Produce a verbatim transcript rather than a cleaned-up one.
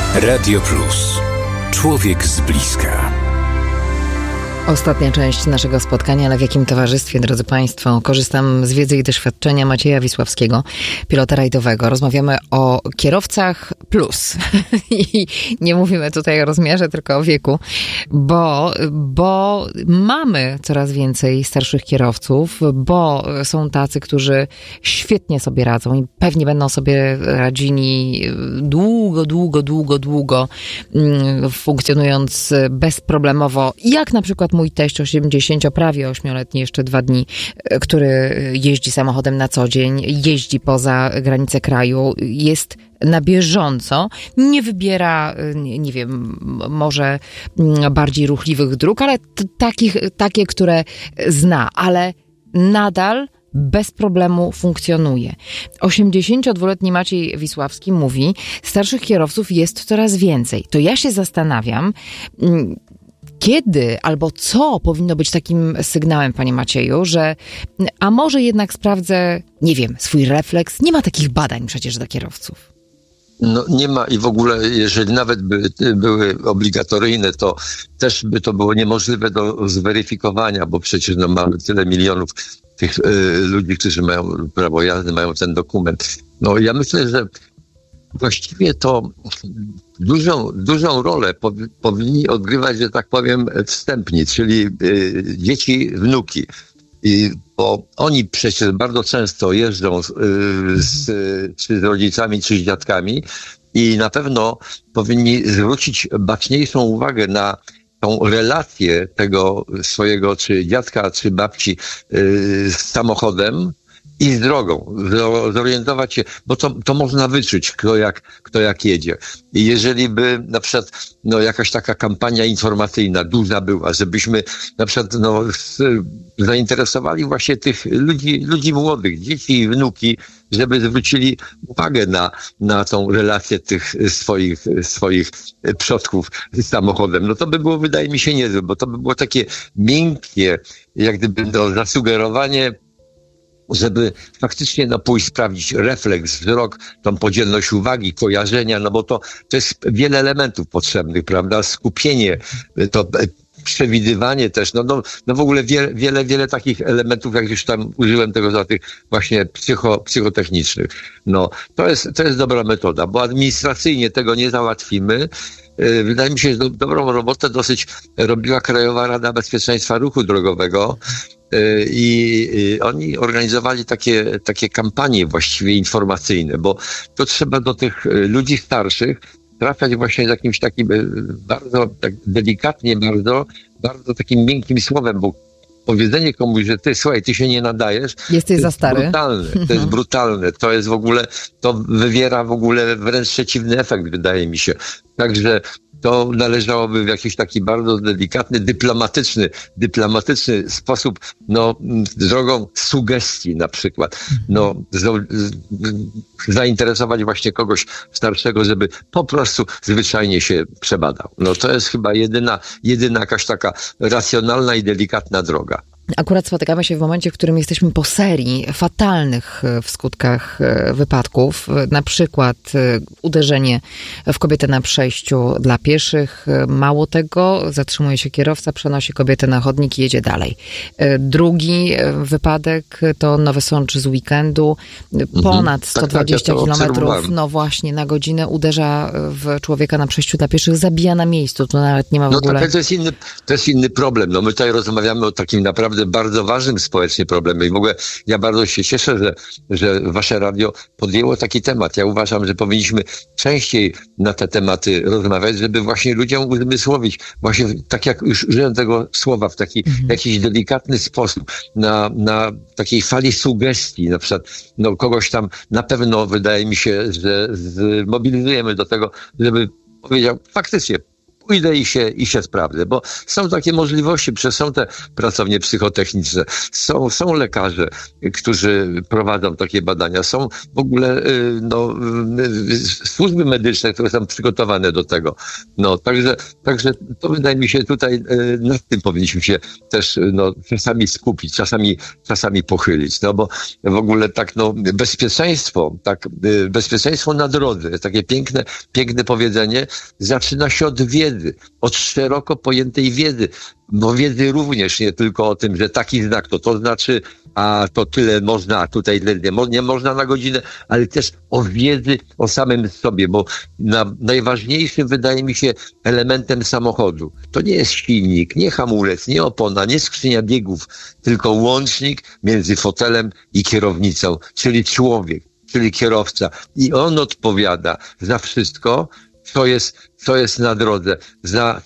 Radio Plus. Człowiek z bliska. Ostatnia część naszego spotkania, ale w jakim towarzystwie, drodzy Państwo? Korzystam z wiedzy i doświadczenia Macieja Wisławskiego, pilota rajdowego. Rozmawiamy o kierowcach plus. I nie mówimy tutaj o rozmiarze, tylko o wieku, bo, bo mamy coraz więcej starszych kierowców, bo są tacy, którzy świetnie sobie radzą i pewnie będą sobie radzili długo, długo, długo, długo, funkcjonując bezproblemowo, jak na przykład mój teść osiemdziesięcio, prawie ośmioletni, jeszcze dwa dni, który jeździ samochodem na co dzień, jeździ poza granice kraju, jest na bieżąco, nie wybiera, nie, nie wiem, może bardziej ruchliwych dróg, ale t- takich, takie, które zna, ale nadal bez problemu funkcjonuje. osiemdziesięciodwuletni Maciej Wisławski mówi, starszych kierowców jest coraz więcej. To ja się zastanawiam, kiedy albo co powinno być takim sygnałem, panie Macieju, że a może jednak sprawdzę, nie wiem, swój refleks. Nie ma takich badań przecież dla kierowców. No nie ma i w ogóle, jeżeli nawet by były obligatoryjne, to też by to było niemożliwe do zweryfikowania, bo przecież no, mamy tyle milionów tych y, ludzi, którzy mają prawo jazdy, mają ten dokument. No ja myślę, że właściwie to dużą, dużą rolę powi- powinni odgrywać, że tak powiem, wstępni, czyli y, dzieci, wnuki. I, bo oni przecież bardzo często jeżdżą y, z, czy z rodzicami, czy z dziadkami i na pewno powinni zwrócić baczniejszą uwagę na tą relację tego swojego czy dziadka, czy babci y, z samochodem i z drogą, zorientować się, bo to, to można wyczuć, kto jak, kto jak jedzie. I jeżeli by na przykład no, jakaś taka kampania informacyjna duża była, żebyśmy na przykład no, z, zainteresowali właśnie tych ludzi, ludzi młodych, dzieci i wnuki, żeby zwrócili uwagę na, na tą relację tych swoich, swoich przodków z samochodem. No to by było, wydaje mi się, niezłe, bo to by było takie miękkie, jak gdyby no, zasugerowanie, żeby faktycznie no, pójść sprawdzić refleks, wzrok, tą podzielność uwagi, kojarzenia, no bo to, to jest wiele elementów potrzebnych, prawda? Skupienie, to przewidywanie też, no, no, no w ogóle wiele, wiele, wiele takich elementów, jak już tam użyłem tego za tych właśnie psycho, psychotechnicznych. No, to jest, to jest dobra metoda, bo administracyjnie tego nie załatwimy. Wydaje mi się, że do, dobrą robotę dosyć robiła Krajowa Rada Bezpieczeństwa Ruchu Drogowego, I, i oni organizowali takie, takie kampanie właściwie informacyjne, bo to trzeba do tych ludzi starszych trafiać właśnie z jakimś takim bardzo tak delikatnie, bardzo, bardzo takim miękkim słowem, bo powiedzenie komuś, że ty, słuchaj, ty się nie nadajesz, jesteś to za jest stary. brutalne, to jest brutalne, to jest w ogóle, to wywiera w ogóle wręcz przeciwny efekt, wydaje mi się. Także to należałoby w jakiś taki bardzo delikatny, dyplomatyczny, dyplomatyczny sposób, no, drogą sugestii na przykład, no, z, z, zainteresować właśnie kogoś starszego, żeby po prostu zwyczajnie się przebadał. No to jest chyba jedyna, jedyna jakaś taka racjonalna i delikatna droga. Akurat spotykamy się w momencie, w którym jesteśmy po serii fatalnych w skutkach wypadków. Na przykład uderzenie w kobietę na przejściu dla pieszych. Mało tego, zatrzymuje się kierowca, przenosi kobietę na chodnik i jedzie dalej. Drugi wypadek to Nowy Sącz z weekendu. Ponad sto dwadzieścia tak, tak, ja kilometrów, no właśnie, na godzinę uderza w człowieka na przejściu dla pieszych, zabija na miejscu. To nawet nie ma w no ogóle... Tak, to jest inny, to jest inny problem. No my tutaj rozmawiamy o takim naprawdę bardzo ważnym społecznie problemie i w ogóle ja bardzo się cieszę, że, że wasze radio podjęło taki temat. Ja uważam, że powinniśmy częściej na te tematy rozmawiać, żeby właśnie ludziom uzmysłowić, właśnie tak jak już użyłem tego słowa, w taki mhm. jakiś delikatny sposób, na, na takiej fali sugestii, na przykład no, kogoś tam na pewno wydaje mi się, że zmobilizujemy do tego, żeby powiedział faktycznie, pójdę i się, i się sprawdzę, bo są takie możliwości, przecież są te pracownie psychotechniczne, są, są lekarze, którzy prowadzą takie badania, są w ogóle no, służby medyczne, które są przygotowane do tego. No, także, także to wydaje mi się tutaj, nad tym powinniśmy się też no, czasami skupić, czasami, czasami pochylić, no bo w ogóle tak no, bezpieczeństwo, tak, bezpieczeństwo na drodze, jest takie piękne, piękne powiedzenie, zaczyna się od wiedzy, od szeroko pojętej wiedzy, bo wiedzy również nie tylko o tym, że taki znak to to znaczy, a to tyle można, a tutaj tyle nie, nie można na godzinę, ale też o wiedzy o samym sobie, bo na, najważniejszym wydaje mi się elementem samochodu to nie jest silnik, nie hamulec, nie opona, nie skrzynia biegów, tylko łącznik między fotelem i kierownicą, czyli człowiek, czyli kierowca. I on odpowiada za wszystko, co jest, co jest na drodze, za